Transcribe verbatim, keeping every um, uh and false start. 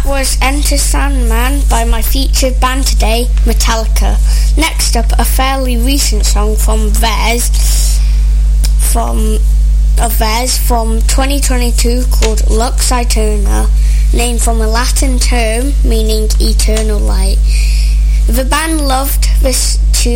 That was Enter Sandman by my featured band today, Metallica. Next up, a fairly recent song from theirs, from of theirs from twenty twenty-two called Lux Aeterna, named from a Latin term meaning eternal light. The band loved this tune